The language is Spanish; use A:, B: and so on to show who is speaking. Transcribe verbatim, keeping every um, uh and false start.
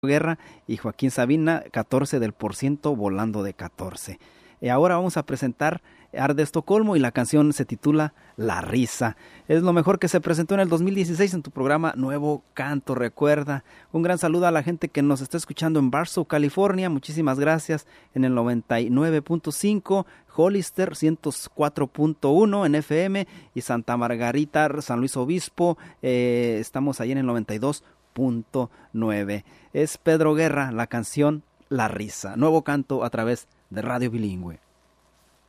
A: Guerra y Joaquín Sabina, catorce del por ciento, volando de catorce. Y ahora vamos a presentar Art de Estocolmo y la canción se titula La Risa. Es lo mejor que se presentó en el dos mil dieciséis en tu programa Nuevo Canto. Recuerda, un gran saludo a la gente que nos está escuchando en Barstow, California. Muchísimas gracias. En el noventa y nueve punto cinco, Hollister ciento cuatro punto uno en F M y Santa Margarita, San Luis Obispo. Eh, estamos ahí en el noventa y dos punto nueve. Es Pedro Guerra, la canción La Risa. Nuevo Canto a través de Radio Bilingüe.